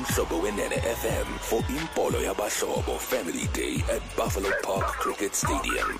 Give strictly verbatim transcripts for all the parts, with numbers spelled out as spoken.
Umhlobo wenene F M for Impolo Yabahlobo Family Day at Buffalo Park Cricket Stadium.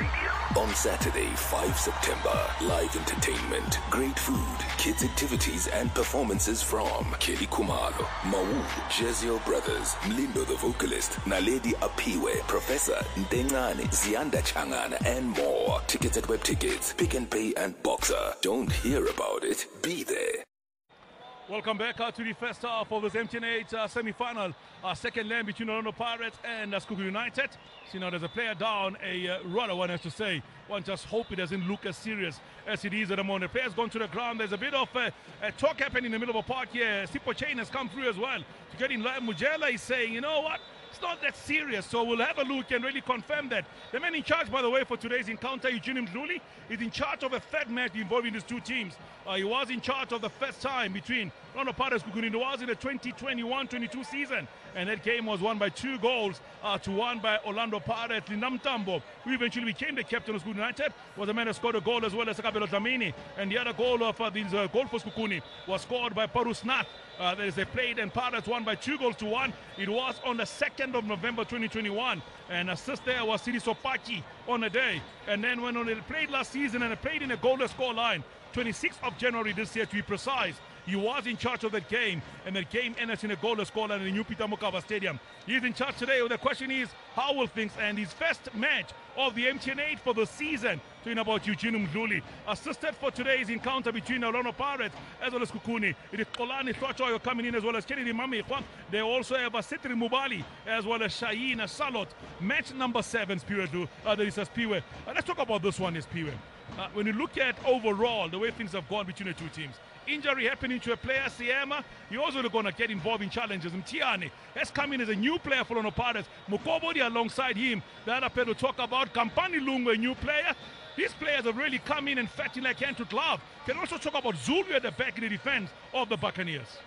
On Saturday, the fifth of September, live entertainment, great food, kids activities and performances from Kelly Kumalo, Mawu, Jezio Brothers, Mlindo the vocalist, Naledi Apiwe, Professor Ndengane, Zianda Changana and more. Tickets at Web Tickets, Pick and Pay and Boxer. Don't hear about it, be there. Welcome back uh, to the first half of this M T N eight uh, semi-final. Uh, second leg between Orlando Pirates and uh, Skuku United. So, you know, there's a player down, a uh, rather one has to say. One just hope it doesn't look as serious as it is at the moment. The player's gone to the ground. There's a bit of uh, a talk happening in the middle of a park here. Sipo Chain has come through as well. To get in line, Mujela is saying, you know what? It's not that serious, so we'll have a look and really confirm that. The man in charge, by the way, for today's encounter, Eugene Mdluli, is in charge of a third match involving these two teams. Uh, he was in charge of the first time between Orlando Pirates and Skuku United. It was in the twenty twenty-one twenty-two season, and that game was won by two goals uh, to one by Orlando Pirates. Linam Tambo, who eventually became the captain of Skuku United, was the man that scored a goal, as well as Sakabelo Dlamini. And the other goal of uh, this uh, goal for Skukuni was scored by Parus Nath. Uh, that is, they played and Pirates won by two goals to one. It was on the second of November twenty twenty-one, and assist there was Siri Sopaki on the day. And then when they played last season and they played in a goalless score line, twenty-sixth of January this year to be precise, he was in charge of that game, and that game ended in a goalless score line in the new Peter Mokaba Stadium. He's in charge today. Well, the question is, how will things end? His first match of the M T N eight for the season. Talking about Eugene Mdluli. Assisted for today's encounter between Orlando Pirates as well as Kukuni. It is Kolani Thwachoyo coming in, as well as Kennedy Mamikwa. They also have a Sitri Mubali as well as Shaheen Salot. Match number seven, Spiwe. Uh, there is a Spiwe. Uh, let's talk about this one, is Spiwe. Uh, when you look at overall the way things have gone between the two teams, injury happening to a player, Siema, you're also going to get involved in challenges. Mtiani has come in as a new player for Orlando Pirates. Mukobodi alongside him. The other player to talk about, Kampani Lungu, a new player. These players have really come in and fighting like hand to glove. Can also talk about Zulu at the back in the defense of the Buccaneers.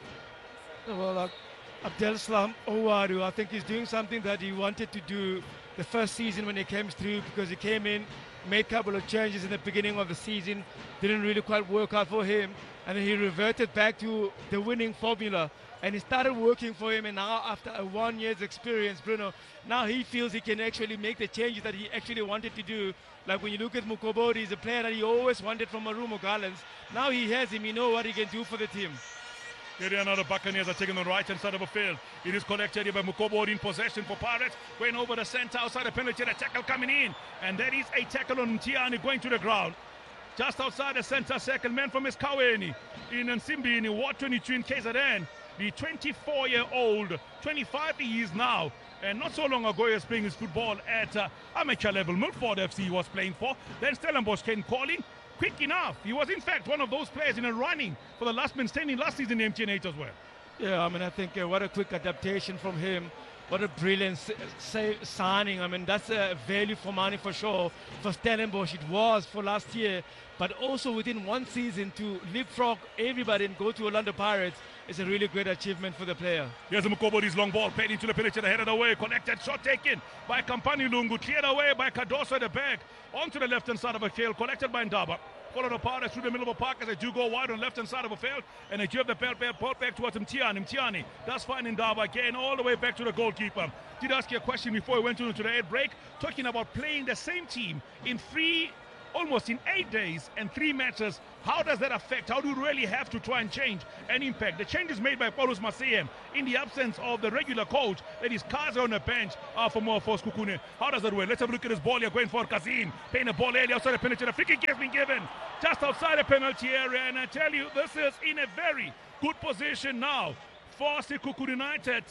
Well, uh, Abdel Salam Owaru, I think he's doing something that he wanted to do the first season when he came through, because he came in, made a couple of changes in the beginning of the season, didn't really quite work out for him, and then he reverted back to the winning formula, and it started working for him. And now, after a one year's experience, Bruno, now he feels he can actually make the changes that he actually wanted to do. Like when you look at Mukobodi, he's a player that he always wanted from Marumo Gallants. Now he has him, you know what he can do for the team. Here are now the Buccaneers are taking the right-hand side of the field. It is collected here by Mukobodi in possession for Pirates. Going over the center outside the penalty, the tackle coming in. And that is a tackle on Mtiani going to the ground. Just outside the center circle, man from Eskaweni in Nsimbi in Ward twenty-two in K Z N. The twenty-four-year-old, twenty-five he is now. And not so long ago, he was playing his football at uh, amateur level. Milford F C he was playing for. Then Stellenbosch came calling. Quick enough. He was, in fact, one of those players in a running for the last man standing last season in the M T N eight as well. Yeah, I mean, I think uh, what a quick adaptation from him. What a brilliant say, signing. I mean, that's a value for money for sure. For Stellenbosch, it was for last year. But also within one season to leapfrog everybody and go to Orlando Pirates is a really great achievement for the player. Here's Mukobodi's long ball, played into the penalty, headed away, connected, shot taken by Kampani Lungu, cleared away by Cardoso at the back, onto the left-hand side of the field, collected by Ndaba. Followed the Pirates through the middle of the park as they do go wide on the left-hand side of the field, and they give the ball back, ball back towards Mtiani. Mtiani does find Ndaba again, all the way back to the goalkeeper. Did ask you a question before we went into the air break, talking about playing the same team in three almost in eight days and three matches. How does that affect? How do you really have to try and change and impact? The changes made by Paulus Masiem in the absence of the regular coach, that is Kaza on the bench uh, for more for Skukune. How does that work? Let's have a look at this ball here going for Kazim. Paying the ball early outside the penalty. The free kick has been given just outside the penalty area. And I tell you, this is in a very good position now for Sekukune United.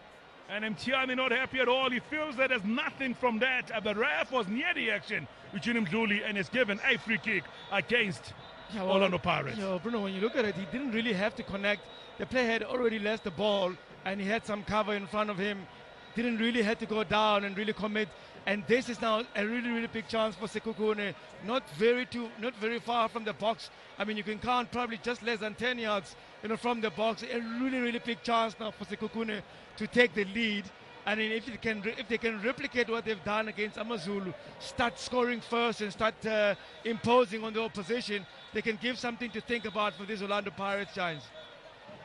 And Mtiani not happy at all. He feels that there's nothing from that. Uh, the ref was near the action between Mdluli and is given a free kick against yeah, well, Orlando Pirates. You know, Bruno, when you look at it, he didn't really have to connect. The player had already lost the ball and he had some cover in front of him. Didn't really have to go down and really commit. And this is now a really, really big chance for Sekukune. Not very too, not very far from the box. I mean, you can count probably just less than ten yards, you know, from the box. A really, really big chance now for Sekukune to take the lead. And if they can, if they can replicate what they've done against Amazulu, start scoring first and start uh, imposing on the opposition, they can give something to think about for these Orlando Pirates giants.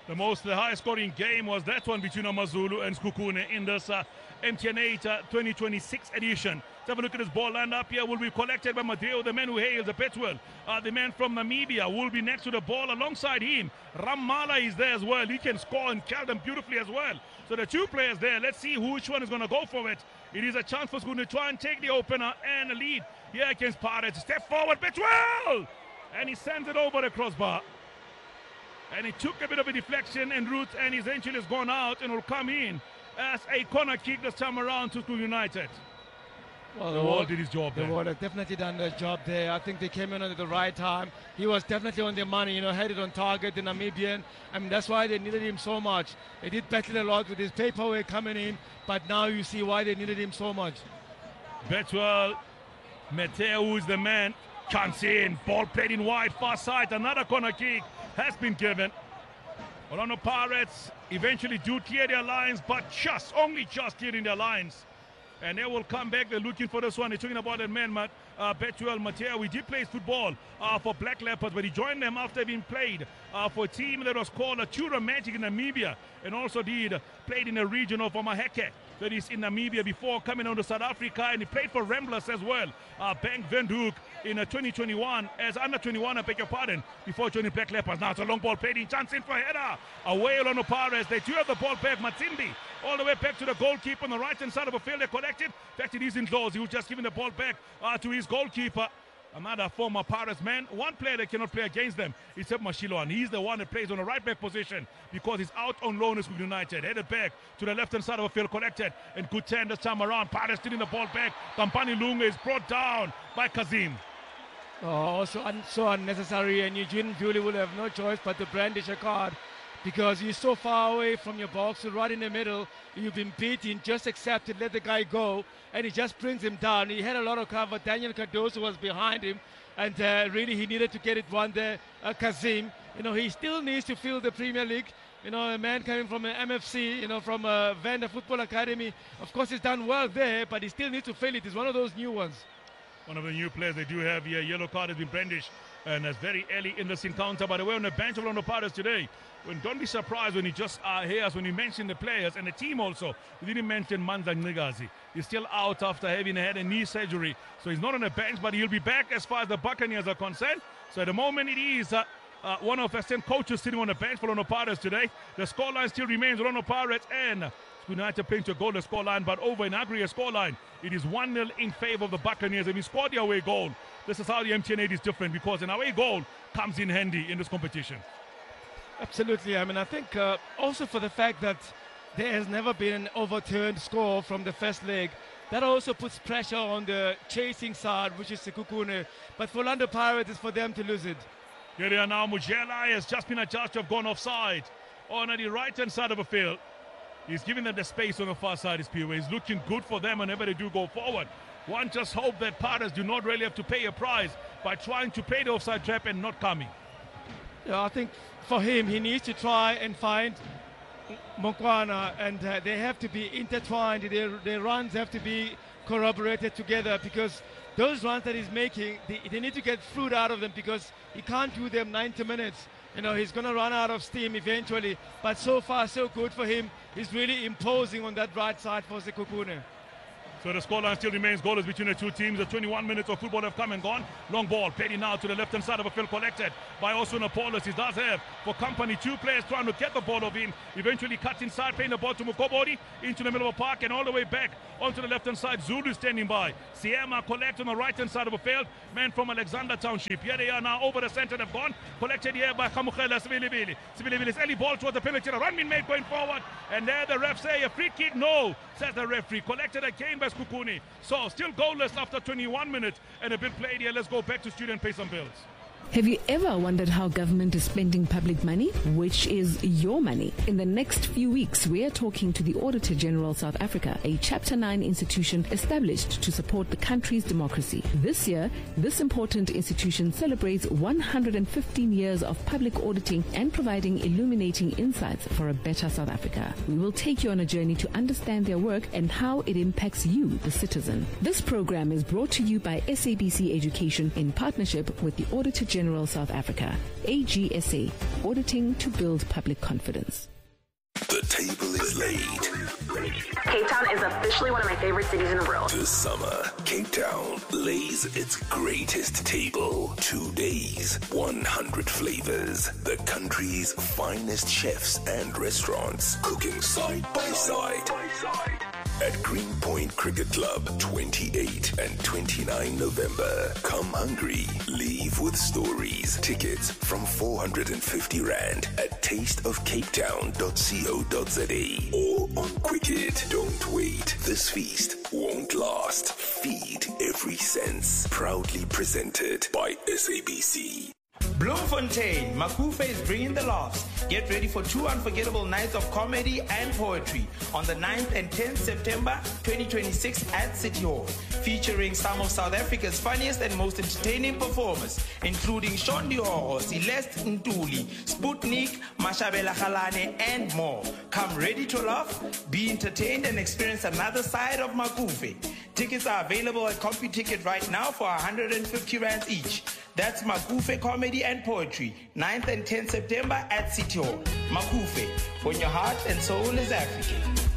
The most, the highest scoring game was that one between Amazulu and Sekhukhune in this uh, M T N eight uh, twenty twenty-six edition. Let's have a look at this ball lined up here. Will be collected by Mateo, the man who hails the Betwell. Uh, the man from Namibia will be next to the ball. Alongside him, Ramala is there as well. He can score and kill them beautifully as well. So the two players there. Let's see who, which one is going to go for it. It is a chance for Sekhukhune to try and take the opener and a lead here against Pirates. Step forward, Betwell! And he sends it over the crossbar. And he took a bit of a deflection en route, and eventually has gone out and will come in as a corner kick this time around to School United. Well, the Wall did his job the there. Wall have definitely done their job there. I think they came in at the right time. He was definitely on their money, you know, headed on target, the Namibian. I mean, that's why they needed him so much. They did battle a lot with his paperwork coming in, but now you see why they needed him so much. Betwell, Mateo, who is the man, comes in. Ball played in wide, far side. Another corner kick has been given. Orlando Pirates eventually do clear their lines, but just, only just clearing their lines. And they will come back. They're looking for this one. They're talking about that man, Matt, uh, Betwell Mateo. We did play football uh, for Black Leopards, but he joined them after being played uh, for a team that was called uh, Tura Magic in Namibia, and also did uh, played in the region of Omaheke, that is in Namibia, before coming on to South Africa, and he played for Ramblers as well. Uh, Bank Windhoek in uh, twenty twenty-one as under twenty-one, I beg your pardon, before joining Black Leopards. Now it's a long ball played in, chance in for header. Away on the Pirates. They do have the ball back. Matsimbi all the way back to the goalkeeper on the right hand side of the field. They collected. In fact, it is in close. He was just giving the ball back uh, to his goalkeeper. Another former Pirates man. One player that cannot play against them is Seb Mashilo, and he's the one that plays on the right back position because he's out on loan with United. Headed back to the left hand side of the field, collected, and good turn this time around. Pirates stealing the ball back. Kampani Lunga is brought down by Kazim. Oh, so, un so unnecessary, and Eugene Bewley will have no choice but to brandish a card because you're so far away from your box, so right in the middle, you've been beaten, just accept it, let the guy go, and he just brings him down. He had a lot of cover. Daniel Cardoso was behind him, and uh, really he needed to get it one there. Uh, Kazim, you know, he still needs to fill the Premier League. You know, a man coming from an M F C, you know, from a Vanda Football Academy. Of course, he's done well there, but he still needs to fill it. He's one of those new ones. One of the new players they do have here. Yellow card has been brandished, and that's very early in this encounter. By the way, on the bench of Orlando Pirates today, when, don't be surprised when he just uh, hears when you mention the players and the team also. We didn't mention Manza Ngigazi. He's still out after having had a knee surgery, so he's not on the bench, but he'll be back as far as the Buccaneers are concerned. So at the moment, it is uh, uh, one of the assistant coaches sitting on the bench for Orlando Pirates today. The scoreline still remains Orlando Pirates and United playing to a goalless scoreline, but over in aggregate scoreline, it is one nil in favor of the Buccaneers. And we scored the away goal. This is how the M T N eight is different, because an away goal comes in handy in this competition. Absolutely. I mean, I think uh, also for the fact that there has never been an overturned score from the first leg, that also puts pressure on the chasing side, which is Sekhukhune. But for Orlando Pirates, it's for them to lose it. Here they are now. Mujela has just been adjudged to have gone offside on the right-hand side of the field. He's giving them the space on the far side, is P O A. He's looking good for them whenever they do go forward. One just hope that Pirates do not really have to pay a price by trying to play the offside trap and not coming. Yeah, I think for him, he needs to try and find Mokwana, and uh, they have to be intertwined. Their, their runs have to be corroborated together, because those runs that he's making, they, they need to get fruit out of them, because he can't do them ninety minutes. You know, he's going to run out of steam eventually. But so far, so good for him. He's really imposing on that right side for Sekhukhune. So the scoreline still remains goalless between the two teams. The twenty-one minutes of football have come and gone. Long ball, played now to the left-hand side of the field, collected by Osuna Paulus. He does have for company two players trying to get the ball of him. Eventually cuts inside, playing the ball to Mukobori into the middle of the park and all the way back onto the left-hand side. Zulu standing by. Siema collect on the right-hand side of the field. Man from Alexander Township. Here they are now over the center. They've gone. Collected here by Khamukela Sibilibili. Sibilibili's early ball towards the penalty. A run being made going forward. And there the ref say a free kick. No, says the referee. Collected again by Sekhukhune. So still goalless after twenty-one minutes and a bit played here. Let's go back to studio and pay some bills. Have you ever wondered how government is spending public money, which is your money? In the next few weeks, we are talking to the Auditor General South Africa, a Chapter nine institution established to support the country's democracy. This year, this important institution celebrates one hundred fifteen years of public auditing and providing illuminating insights for a better South Africa. We will take you on a journey to understand their work and how it impacts you, the citizen. This program is brought to you by S A B C Education in partnership with the Auditor General General South Africa, A G S A, auditing to build public confidence. The table is laid. Cape Town is officially one of my favorite cities in the world. This summer, Cape Town lays its greatest table. Two days, one hundred flavors. The country's finest chefs and restaurants cooking side by side. At Greenpoint Cricket Club, twenty-eight and twenty-nine November. Come hungry, leave with stories. Tickets from four hundred fifty rand at taste of cape town dot co dot za or on Quicket. Don't wait. This feast won't last. Feed every sense. Proudly presented by S A B C. Bloemfontein, Makufe is bringing the laughs. Get ready for two unforgettable nights of comedy and poetry on the ninth and tenth September twenty twenty-six at City Hall, featuring some of South Africa's funniest and most entertaining performers, including Shondi Hoho, Celeste Ntuli, Sputnik, Mashabela Khalane, and more. Come ready to laugh, be entertained, and experience another side of Makufe. Tickets are available at CompuTicket right now for one hundred fifty rands each. That's Makufe Comedy and Poetry, ninth and tenth September at City Hall. Makufe, when your heart and soul is African.